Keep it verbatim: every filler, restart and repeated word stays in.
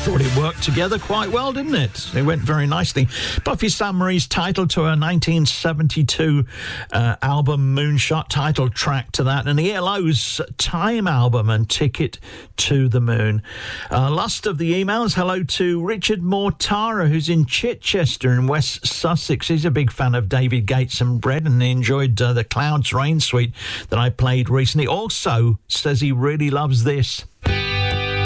thought it worked together quite well, didn't it? It went very nicely. Buffy Sainte-Marie's title to her nineteen seventy-two uh, album Moonshot, title track to that, and the E L O's Time album and Ticket to the Moon. Uh, last of the emails, hello to Richard Mortara, who's in Chichester in West Sussex. He's a big fan of David Gates and Bread, and he enjoyed uh, the Clouds Rain suite that I played recently. Also says he really loves this.